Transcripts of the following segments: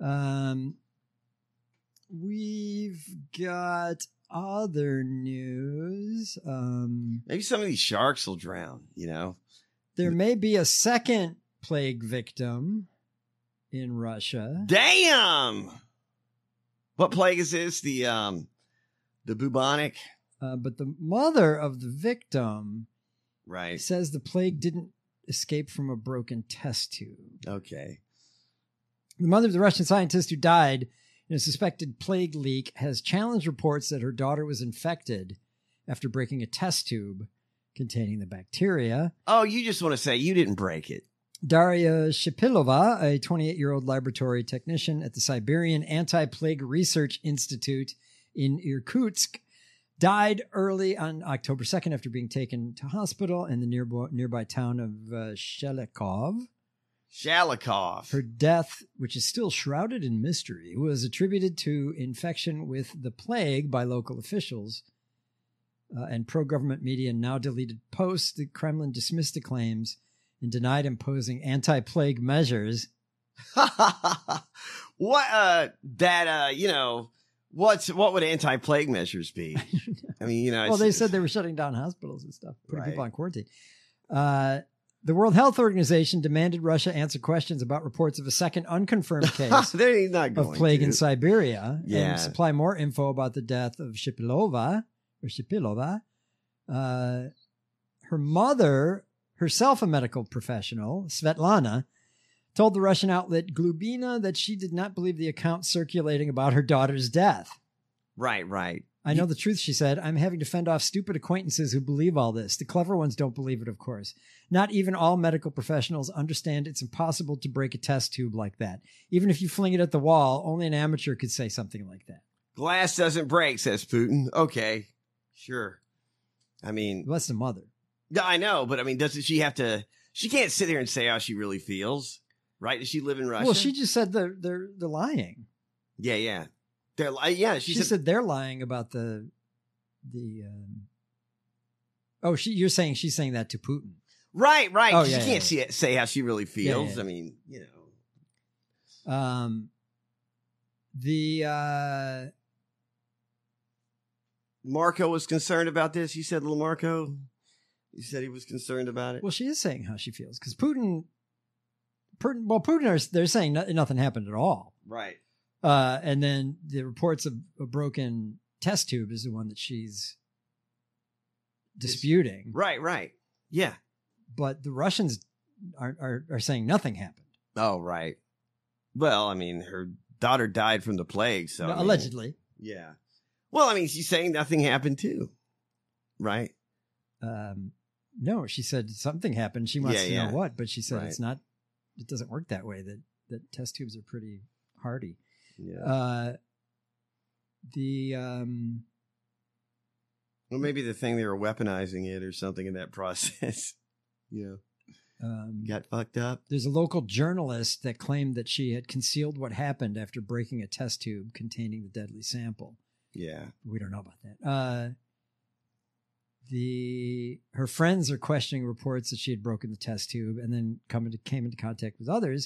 We've got other news. Maybe some of these sharks will drown, There may be a second plague victim in Russia. Damn! What plague is this? The bubonic? But the mother of the victim says the plague didn't escape from a broken test tube. Okay. The mother of the Russian scientist who died in a suspected plague leak has challenged reports that her daughter was infected after breaking a test tube containing the bacteria. Oh, you just want to say you didn't break it. Daria Shipilova, a 28-year-old laboratory technician at the Siberian Anti-Plague Research Institute in Irkutsk, died early on October 2nd after being taken to hospital in the nearby town of Shalikov. Her death, which is still shrouded in mystery, was attributed to infection with the plague by local officials. And pro-government media now deleted posts. The Kremlin dismissed the claims and denied imposing anti-plague measures. What would anti-plague measures be? I mean, well, they said they were shutting down hospitals and stuff, putting people on quarantine. The World Health Organization demanded Russia answer questions about reports of a second unconfirmed case of plague in Siberia and supply more info about the death of Shipilova. Her mother, herself a medical professional, Svetlana, told the Russian outlet Glubina that she did not believe the account circulating about her daughter's death. Right. I know the truth, she said. I'm having to fend off stupid acquaintances who believe all this. The clever ones don't believe it, of course. Not even all medical professionals understand it's impossible to break a test tube like that. Even if you fling it at the wall, only an amateur could say something like that. Glass doesn't break, says Putin. Okay, sure. I mean... Well, that's the mother. Yeah, I know, but I mean, doesn't she have to... She can't sit here and say how she really feels, right? Does she live in Russia? Well, she just said they're lying. Yeah. She said they're lying about the you're saying she's saying that to Putin. Right. Oh, she can't say how she really feels. Yeah. I mean, Marco was concerned about this. You said little Marco? You said he was concerned about it? Well, she is saying how she feels because Putin, they're saying nothing happened at all. Right. And then the reports of a broken test tube is the one that she's disputing. Right. Yeah. But the Russians are saying nothing happened. Oh, right. Well, I mean, her daughter died from the plague, so... No, allegedly. Yeah. Well, I mean, she's saying nothing happened too. Right? No, she said something happened. She wants to know what, but she said it doesn't work that way, that test tubes are pretty hardy. Yeah. Well, maybe the thing they were weaponizing it or something in that process. Got fucked up. There's a local journalist that claimed that she had concealed what happened after breaking a test tube containing the deadly sample. Yeah. We don't know about that. Her friends are questioning reports that she had broken the test tube and then came into contact with others.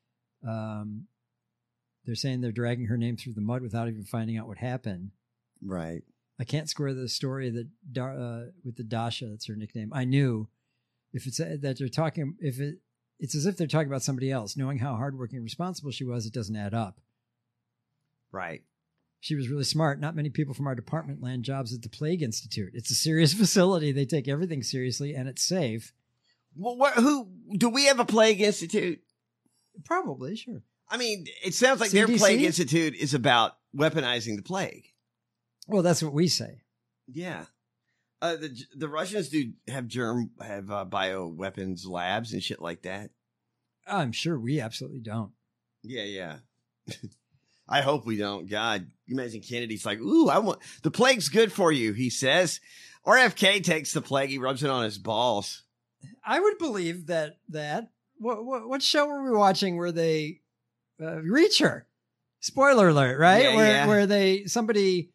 They're saying they're dragging her name through the mud without even finding out what happened. Right. I can't square the story that with the Dasha, that's her nickname. I knew if it's that they're talking, it's as if they're talking about somebody else. Knowing how hardworking and responsible she was, it doesn't add up. Right. She was really smart. Not many people from our department land jobs at the Plague Institute. It's a serious facility. They take everything seriously, and it's safe. Well, do we have a Plague Institute? Probably, sure. I mean, it sounds like CDC? Their Plague Institute is about weaponizing the plague. Well, that's what we say. Yeah. The Russians have bioweapons labs and shit like that. I'm sure we absolutely don't. Yeah. I hope we don't. God, you imagine Kennedy's like, ooh, the plague's good for you, he says. RFK takes the plague, he rubs it on his balls. I would believe that. What show were we watching where they Reacher? Spoiler alert, right? Where somebody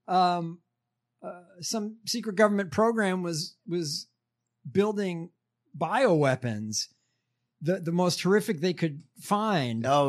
some secret government program was building bioweapons, the most horrific they could find. Oh,